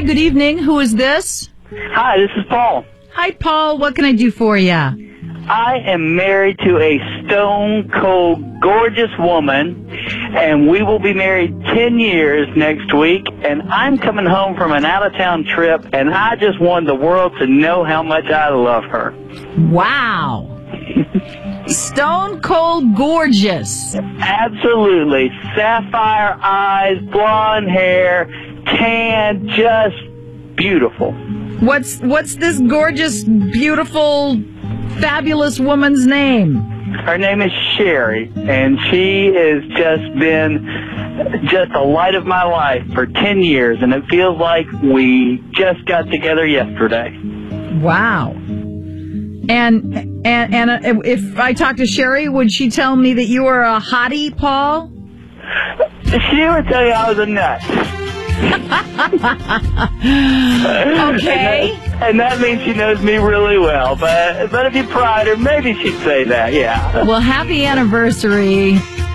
Hi, good evening. Who is this? Hi, this is Paul. Hi, Paul. What can I do for you? I am married to a stone-cold, gorgeous woman, and we will be married 10 years next week, and I'm coming home from an out-of-town trip, and I just want the world to know how much I love her. Wow. Stone cold gorgeous. Absolutely. Sapphire eyes, blonde hair, tan, just beautiful. What's this gorgeous, beautiful, fabulous woman's name? Her name is Sherry, and she has just been just the light of my life for 10 years, and it feels like we just got together yesterday. Wow. And if I talk to Sherry, would she tell me that you are a hottie, Paul? She would tell you I was a nut. Okay. And that means she knows me really well. But if you pried her, maybe she'd say that, yeah. Well, happy anniversary.